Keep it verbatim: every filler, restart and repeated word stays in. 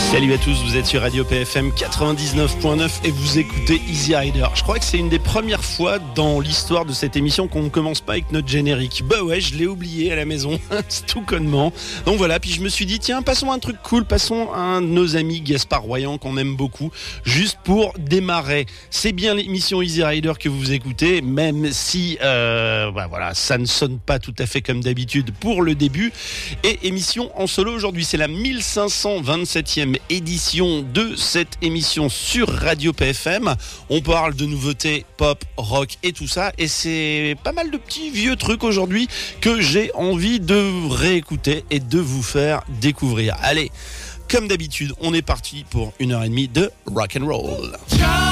Salut à tous, vous êtes sur Radio P F M quatre-vingt-dix-neuf point neuf et vous écoutez Easy Rider. Je crois que c'est une des premières fois dans l'histoire de cette émission qu'on ne commence pas avec notre générique. Bah ouais, je l'ai oublié à la maison, c'est tout connement. Donc voilà, puis je me suis dit, tiens, passons à un truc cool, passons à un de nos amis Gaspard Royan qu'on aime beaucoup, juste pour démarrer. C'est bien l'émission Easy Rider que vous écoutez, même si euh, bah voilà, ça ne sonne pas tout à fait comme d'habitude pour le début. Et émission en solo aujourd'hui, c'est la mille cinq cent vingt-septième édition de cette émission sur Radio P F M. On parle de nouveautés pop, rock et tout ça, et c'est pas mal de petits vieux trucs aujourd'hui que j'ai envie de réécouter et de vous faire découvrir. Allez, comme d'habitude, on est parti pour une heure et demie de rock and roll.